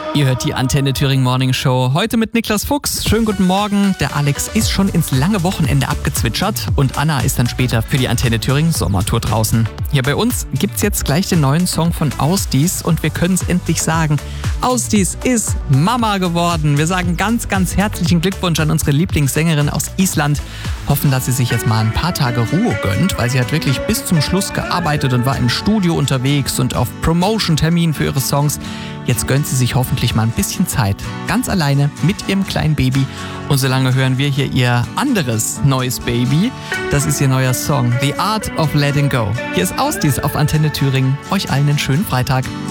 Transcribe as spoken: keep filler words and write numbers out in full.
Ihr hört die Antenne Thüringen Morning Show. Heute mit Niklas Fuchs. Schönen guten Morgen. Der Alex ist schon ins lange Wochenende abgezwitschert und Anna ist dann später für die Antenne Thüringen Sommertour draußen. Hier bei uns gibt's jetzt gleich den neuen Song von Ásdís und wir können es endlich sagen. Ásdís ist Mama geworden. Wir sagen ganz, ganz herzlichen Glückwunsch an unsere Lieblingssängerin aus Island. Hoffen, dass sie sich jetzt mal ein paar Tage Ruhe gönnt, weil sie hat wirklich bis zum Schluss gearbeitet und war im Studio unterwegs und auf Promotion-Terminen für ihre Songs. Jetzt gönnt sie sich hoffentlich mal ein bisschen Zeit. Ganz alleine mit ihrem kleinen Baby. Und solange hören wir hier ihr anderes neues Baby. Das ist ihr neuer Song, The Art of Letting Go. Hier ist Ásdís auf Antenne Thüringen. Euch allen einen schönen Freitag.